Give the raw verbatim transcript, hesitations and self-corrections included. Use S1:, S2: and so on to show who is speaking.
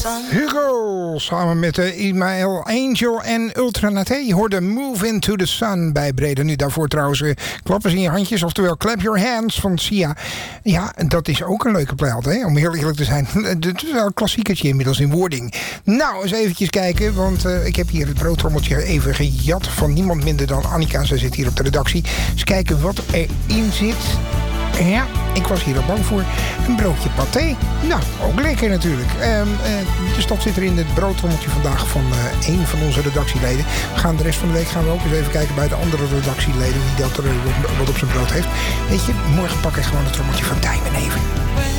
S1: Hugo, samen met uh, Ismael Angel en Ultranate. Je hoorde Move Into the Sun bij Breda. Nu daarvoor trouwens uh, klappen ze in je handjes. Oftewel Clap Your Hands van Sia. Ja, dat is ook een leuke plaat, hè? Om heel eerlijk te zijn. Het is wel een klassiekertje inmiddels in wording. Nou, eens eventjes kijken. Want uh, ik heb hier het broodtrommeltje even gejat van niemand minder dan Annika. Zij zit hier op de redactie. Eens kijken wat erin zit. Ja, ik was hier al bang voor. Een broodje paté. Nou, ook lekker natuurlijk. Uh, uh, dus dat zit er in het broodtrommeltje vandaag van uh, één van onze redactieleden. We gaan de rest van de week gaan we ook eens even kijken bij de andere redactieleden wie dat er uh, wat op zijn brood heeft. Weet je, morgen pak ik gewoon het trommeltje van Tijmen even.